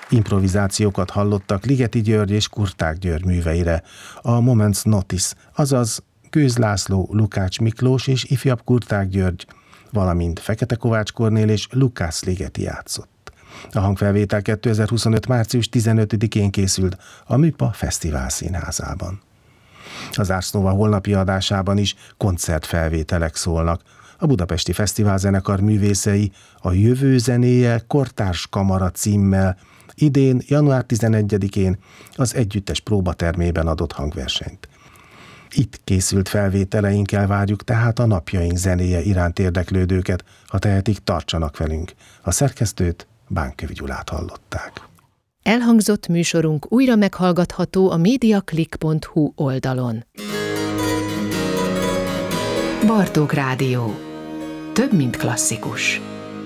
Improvizációkat hallottak Ligeti György és Kurták György műveire, a Moments Notice, azaz Gőz László, Lukács Miklós és ifjabb Kurták György, valamint Fekete Kovács Kornél és Lukács Ligeti játszott. A hangfelvétel 2025. március 15-én készült a Műpa Fesztivál Színházában. Az Ars Nova holnapi adásában is koncertfelvételek szólnak. A Budapesti Fesztiválzenekar művészei a Jövő zenéje kortárs kamara címmel idén, január 11-én az együttes próbatermében adott hangversenyt. Itt készült felvételeinkkel várjuk tehát a napjaink zenéje iránt érdeklődőket, ha tehetik, tartsanak velünk. A szerkesztőt, Bánkövi Gyulát hallották. Elhangzott műsorunk újra meghallgatható a mediaclick.hu oldalon. Bartók Rádió. Több, mint klasszikus.